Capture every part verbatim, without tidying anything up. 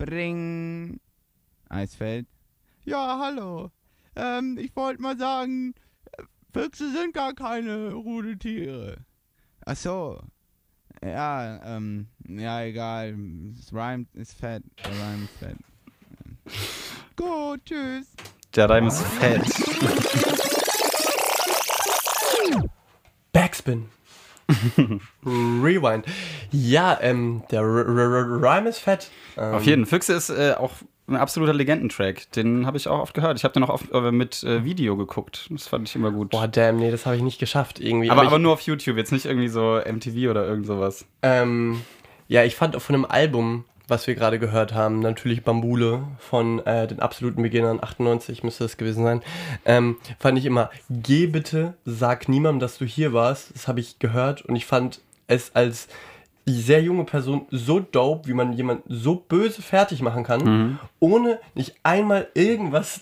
Ring. Eisfeld. Ja, hallo. Ähm, ich wollte mal sagen, Füchse sind gar keine Rudeltiere. Ach so. Ja, ähm, ja, egal. Das Rhyme ist fett. Der Rhyme ist fett. Gut, tschüss. Der Reim ist fett. Backspin. Rewind. Ja, ähm, der R- R- R- Rhyme ist fett. Ähm, Auf jeden Fall. Füchse ist äh, auch ein absoluter Legendentrack. Den habe ich auch oft gehört. Ich habe den auch oft äh, mit äh, Video geguckt. Das fand ich immer gut. Boah, damn, nee, das habe ich nicht geschafft irgendwie. aber aber, aber ich, nur auf YouTube, jetzt nicht irgendwie so M T V oder irgend sowas. Ähm, ja, ich fand auch von dem Album, was wir gerade gehört haben, natürlich Bambule von äh, den absoluten Beginnern, achtundneunzig müsste das gewesen sein, ähm, fand ich immer, geh bitte, sag niemandem, dass du hier warst. Das habe ich gehört und ich fand es als sehr junge Person so dope, wie man jemanden so böse fertig machen kann, Mhm. ohne nicht einmal irgendwas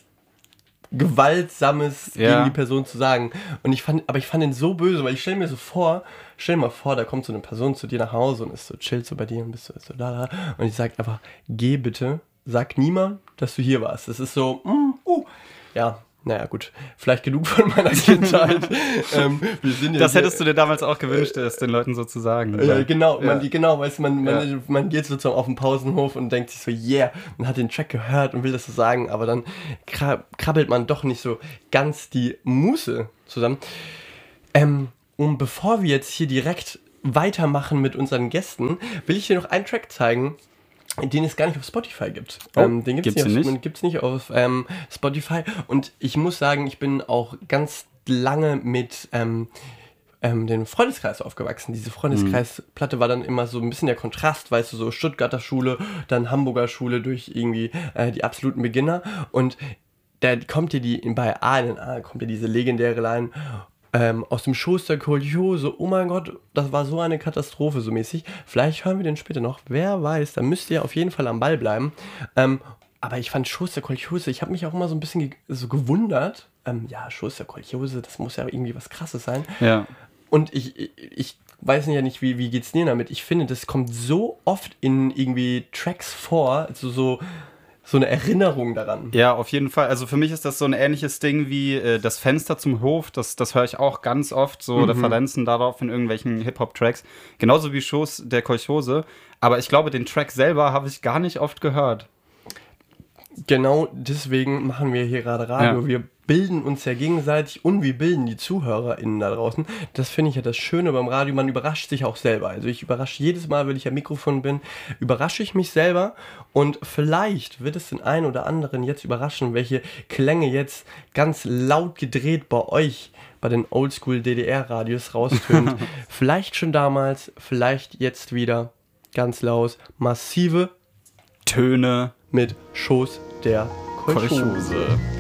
Gewaltsames Ja. gegen die Person zu sagen. Und ich fand, aber ich fand ihn so böse, weil ich stelle mir so vor, stell dir mal vor, da kommt so eine Person zu dir nach Hause und ist so, chillt so bei dir und bist so, so da, da. Und ich sag einfach, geh bitte, sag niemand, dass du hier warst. Das ist so, mm, uh, ja, naja, gut. Vielleicht genug von meiner Kindheit. ähm, wir sind ja Das hier- hättest du dir damals auch gewünscht, es den Leuten so zu sagen. Ja, genau, Ja. man, die- genau, weißt du, man, man, Ja. man geht sozusagen auf den Pausenhof und denkt sich so, yeah, man hat den Track gehört und will das so sagen, aber dann kra- krabbelt man doch nicht so ganz die Muße zusammen. Ähm, und bevor wir jetzt hier direkt weitermachen mit unseren Gästen, will ich dir noch einen Track zeigen, den es gar nicht auf Spotify gibt. Oh, ähm, den gibt's gibt's nicht, den auf, nicht? gibt's nicht auf ähm, Spotify. Und ich muss sagen, ich bin auch ganz lange mit ähm, ähm, den Freundeskreis aufgewachsen. Diese Freundeskreisplatte war dann immer so ein bisschen der Kontrast, weißt du, so Stuttgarter Schule, dann Hamburger Schule durch irgendwie äh, die absoluten Beginner. Und da kommt dir die, bei A N A kommt dir diese legendäre Line, ähm, aus dem Schoß der Kolchose, oh mein Gott, das war so eine Katastrophe, so mäßig. Vielleicht hören wir den später noch, wer weiß, da müsst ihr auf jeden Fall am Ball bleiben. Ähm, aber ich fand Schoß der Kolchose, ich habe mich auch immer so ein bisschen ge- so gewundert, ähm, ja, Schoß der Kolchose, das muss ja irgendwie was Krasses sein. Ja. Und ich, ich, ich weiß ja nicht, wie, wie geht's dir damit? Ich finde, das kommt so oft in irgendwie Tracks vor, also so, so eine Erinnerung daran. Ja, auf jeden Fall. Also für mich ist das so ein ähnliches Ding wie äh, das Fenster zum Hof. Das, das höre ich auch ganz oft, so Mhm. Referenzen darauf in irgendwelchen Hip-Hop-Tracks. Genauso wie Schoß der Kolchose. Aber ich glaube, den Track selber habe ich gar nicht oft gehört. Genau deswegen machen wir hier gerade Radio. Ja. Wir bilden uns ja gegenseitig und wir bilden die ZuhörerInnen da draußen. Das finde ich ja das Schöne beim Radio. Man überrascht sich auch selber. Also ich überrasche jedes Mal, wenn ich am Mikrofon bin, überrasche ich mich selber und vielleicht wird es den einen oder anderen jetzt überraschen, welche Klänge jetzt ganz laut gedreht bei euch bei den Oldschool-D D R-Radios raustönt. Vielleicht schon damals, vielleicht jetzt wieder ganz laut. Massive Töne mit Schoß der Kolchose. Kolchose.